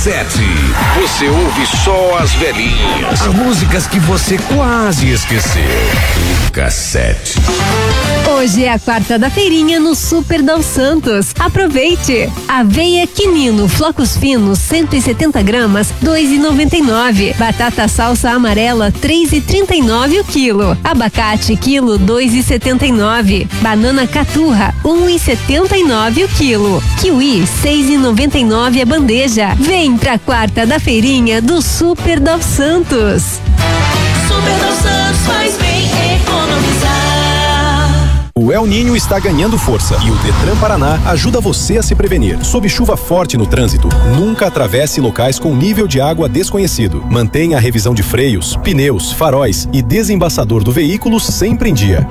cassete. Você ouve só as velhinhas. As músicas que você quase esqueceu. O cassete. Hoje é a quarta da feirinha no Super Dal Santos. Aproveite! Aveia Quinino, flocos finos, 170 gramas, 2,99. Batata salsa amarela, 3,39 o quilo. Abacate, quilo, 2,79. Banana caturra, 1,79 o quilo. Kiwi, 6,99 a bandeja. Vem pra quarta da feirinha do Super Dal Santos. Super Dal Santos faz bem economizar. O El Ninho está ganhando força e o Detran Paraná ajuda você a se prevenir. Sob chuva forte no trânsito, nunca atravesse locais com nível de água desconhecido. Mantenha a revisão de freios, pneus, faróis e desembaçador do veículo sempre em dia.